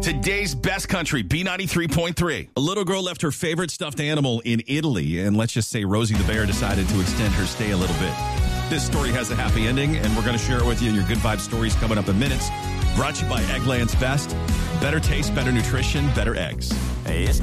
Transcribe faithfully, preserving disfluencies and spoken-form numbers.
Today's best country, B ninety-three point three. A little girl left her favorite stuffed animal in Italy, and let's just say Rosie the bear decided to extend her stay a little bit. This story has a happy ending, and we're going to share it with you in your Good Vibe stories coming up in minutes. Brought to you by Eggland's Best. Better taste, better nutrition, better eggs. Hey, it's